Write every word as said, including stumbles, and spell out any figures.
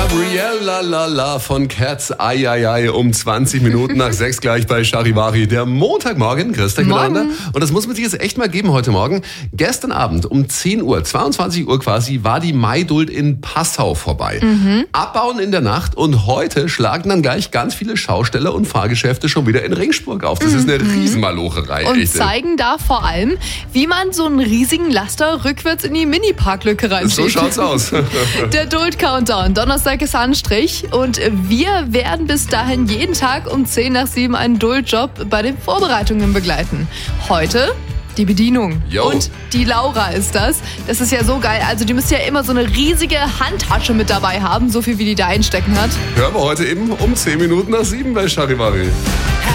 Gabriella Lala von Cats, ai, ai, ai, um zwanzig Minuten nach sechs gleich bei Charivari. Der Montagmorgen, grüßt euch miteinander. Und das muss man sich jetzt echt mal geben heute Morgen. Gestern Abend um zehn Uhr, zweiundzwanzig Uhr quasi, war die Maidult in Passau vorbei. Mhm. Abbauen in der Nacht und heute schlagen dann gleich ganz viele Schausteller und Fahrgeschäfte schon wieder in Ringsburg auf. Das mhm. ist eine Riesenmalocherei. Und echt. zeigen da vor allem, wie man so einen riesigen Laster rückwärts in die Mini-Parklücke reinschiebt. So schaut's aus. Der Duld-Countdown. Donnerstag ist Anstrich und wir werden bis dahin jeden Tag um zehn nach sieben einen Duld-Job bei den Vorbereitungen begleiten. Heute die Bedienung. Yo. Und die Laura ist das. Das ist ja so geil. Also die müsst ja immer so eine riesige Handtasche mit dabei haben, so viel wie die da einstecken hat. Hören wir heute eben um zehn Minuten nach sieben bei Charivari.